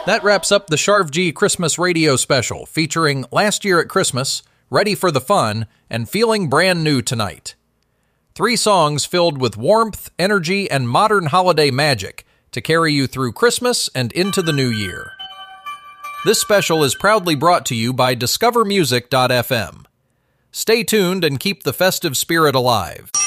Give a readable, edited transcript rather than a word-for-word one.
That wraps up the Sharv G Christmas radio special featuring Last Year at Christmas, Ready for the Fun, and Feeling Brand New Tonight. 3 songs filled with warmth, energy, and modern holiday magic to carry you through Christmas and into the new year. This special is proudly brought to you by DiscoverMusic.fm. Stay tuned and keep the festive spirit alive.